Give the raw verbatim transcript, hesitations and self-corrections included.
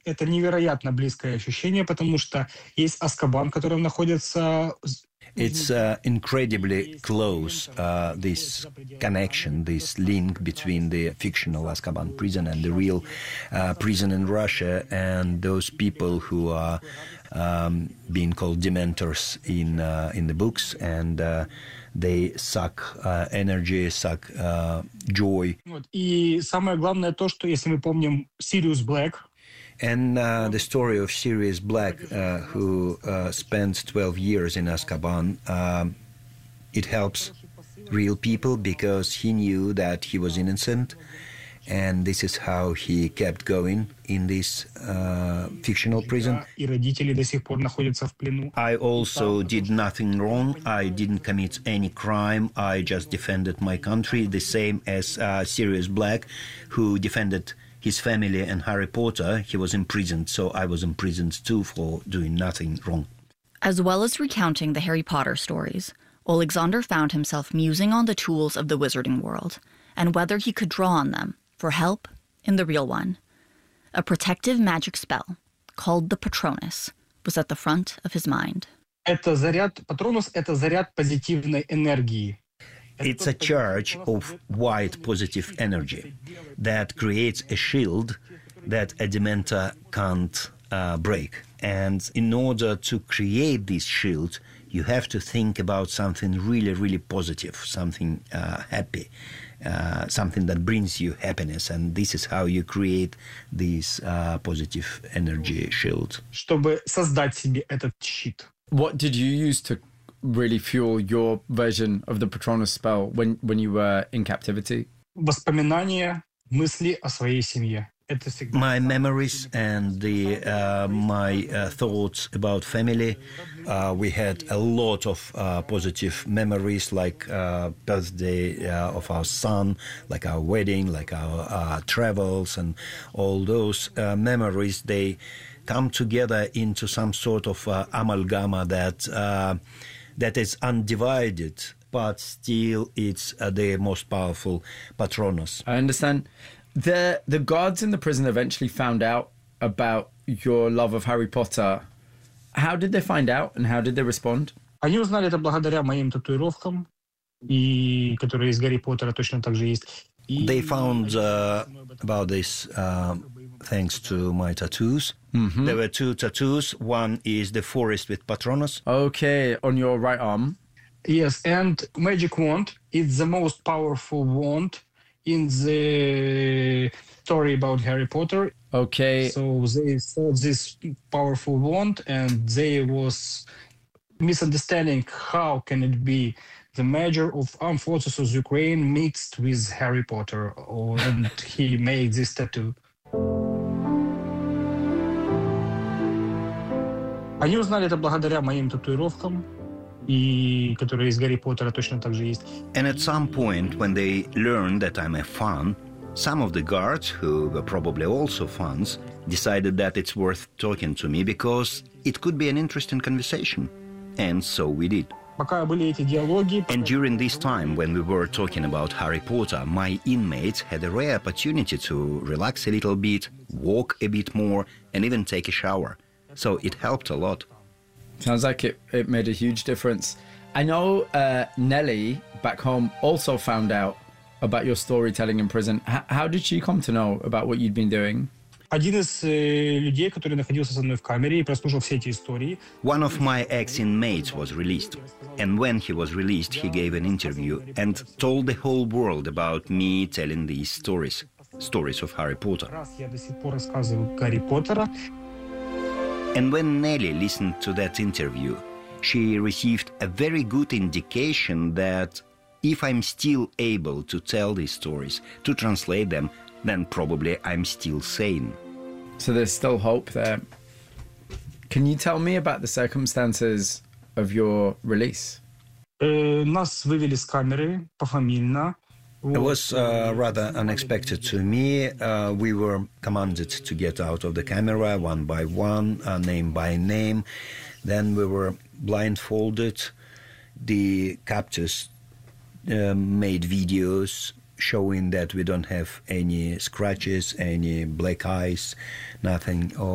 это невероятно близкое ощущение, потому что есть Азкабан, в котором находится... It's uh, incredibly close, uh, this connection, this link between the fictional Azkaban prison and the real uh, prison in Russia, and those people who are um, being called Dementors in uh, in the books, and uh, they suck uh, energy, suck uh, joy. И самое главное то, что если мы помним Sirius Black, And uh, the story of Sirius Black, uh, who uh, spent twelve years in Azkaban, um, it helps real people because he knew that he was innocent, and this is how he kept going in this uh, fictional prison. и родители до сих пор находятся в плену. I also did nothing wrong. I didn't commit any crime. I just defended my country, the same as uh, Sirius Black, who defended his family and Harry Potter. He was imprisoned, so I was imprisoned too for doing nothing wrong. As well as recounting the Harry Potter stories, Alexander found himself musing on the tools of the wizarding world and whether he could draw on them for help in the real one. A protective magic spell called the Patronus was at the front of his mind. Это заряд, Патронус — это заряд позитивной энергии. It's a charge of white positive energy that creates a shield that a Dementor can't uh, break. And in order to create this shield, you have to think about something really, really positive, something uh, happy, uh, something that brings you happiness. And this is how you create this uh, positive energy shield. Чтобы создать себе этот щит. What did you use to really fuel your version of the Patronus spell when, when you were in captivity? Воспоминания, мысли о своей семье. Это всегда. My memories and the uh, my uh, thoughts about family. Uh, we had a lot of uh, positive memories, like uh, birthday uh, of our son, like our wedding, like our uh, travels, and all those uh, memories. They come together into some sort of uh, amalgama that uh, that is undivided, but still it's uh, the most powerful Patronus. I understand. The the guards in the prison eventually found out about your love of Harry Potter. How did they find out, and how did they respond? Они узнали это благодаря моим татуировкам, и которые из Гарри Поттера точно так же есть. И... They found uh, about this uh, thanks to my tattoos. Mm-hmm. There were two tattoos. One is the forest with Patronus. Okay, on your right arm. Yes, and magic wand is the most powerful wand in the story about Harry Potter. Okay. So they saw this powerful wand, and there was misunderstanding how can it be the major of armed forces of Ukraine mixed with Harry Potter, or, and he made this tattoo. Они узнали это благодаря моим татуировкам, и которые из Гарри Поттера точно так же есть. And at some point, when they learned that I'm a fan, some of the guards, who were probably also fans, decided that it's worth talking to me because it could be an interesting conversation. And so we did. Пока были эти диалоги... And during this time, when we were talking about Harry Potter, my inmates had a rare opportunity to relax a little bit, walk a bit more, and even take a shower. So it helped a lot. Sounds like it, it made a huge difference. I know uh, Nelly, back home, also found out about your storytelling in prison. H- how did she come to know about what you'd been doing? Один из э, людей, который находился со мной в камере и прослушал все эти истории. One of my ex-inmates was released. And when he was released, he gave an interview and told the whole world about me telling these stories. Stories of Harry Potter. Раз я до сих пор рассказываю Гарри Поттера. And when Nelly listened to that interview, she received a very good indication that if I'm still able to tell these stories, to translate them, then probably I'm still sane. So there's still hope there. Can you tell me about the circumstances of your release? Э, нас вывели с камеры пофамильно. It was uh, rather unexpected to me. Uh, we were commanded to get out of the camera one by one, uh, name by name. Then we were blindfolded. The captors uh, made videos showing that we don't have any scratches, any black eyes, nothing